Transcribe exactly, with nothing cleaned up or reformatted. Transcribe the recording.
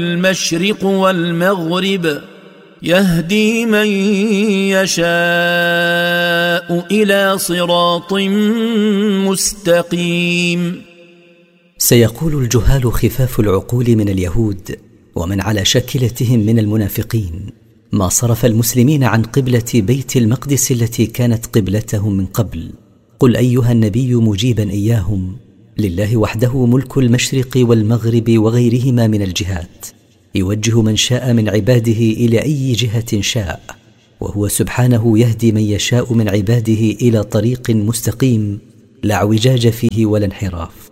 المشرق والمغرب يهدي من يشاء إلى صراط مستقيم. سيقول الجهال خفاف العقول من اليهود ومن على شاكلتهم من المنافقين ما صرف المسلمين عن قبلة بيت المقدس التي كانت قبلتهم من قبل. قل أيها النبي مجيبا إياهم: لله وحده ملك المشرق والمغرب وغيرهما من الجهات، يوجه من شاء من عباده إلى أي جهة شاء، وهو سبحانه يهدي من يشاء من عباده إلى طريق مستقيم لا اعوجاج فيه ولا انحراف.